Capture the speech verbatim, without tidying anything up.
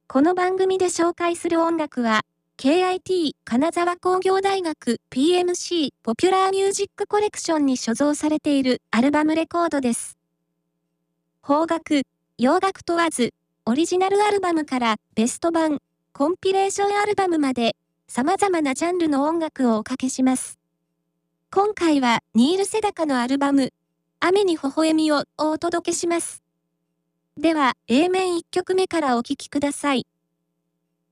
この番組で紹介する音楽は、ケーアイティー 金沢工業大学 ピーエムシー ポピュラーミュージックコレクションに所蔵されているアルバムレコードです。邦楽、洋楽問わず、オリジナルアルバムからベスト版、コンピレーションアルバムまで、様々なジャンルの音楽をおかけします。今回はニール・セダカのアルバム、雨に微笑みをお届けします。では、エー 面いっきょくめからお聴きください。